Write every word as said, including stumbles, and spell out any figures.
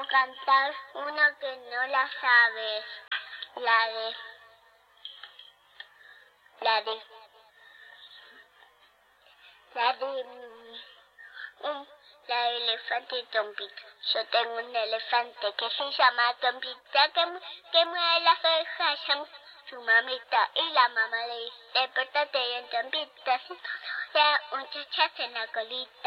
cantar una que no la sabes. La de... La de... La de... Un, la de elefante y Tompita. Yo tengo un elefante que se llama Tompita, que, que mueve las orejas, llama su mamita. Y la mamá le dice, despertate bien, Tompita, si no se da un chachazo en la colita.